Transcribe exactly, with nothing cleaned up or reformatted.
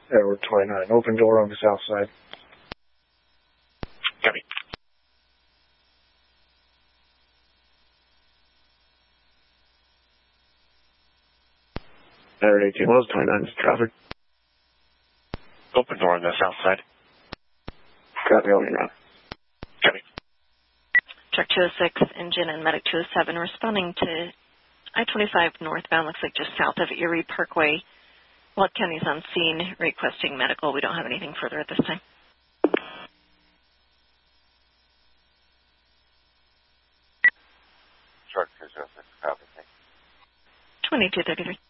Edward twenty-nine. Open door on the south side. Copy. Edward eighteen Wells, twenty-nine is traffic. Open door on the south side. Copy, only route. Copy. Truck two oh six, engine and medic two oh seven responding to I twenty-five northbound, looks like just south of Erie Parkway. Walt County's on scene requesting medical. We don't have anything further at this time. Truck two oh six, copy. twenty-two thirty-three.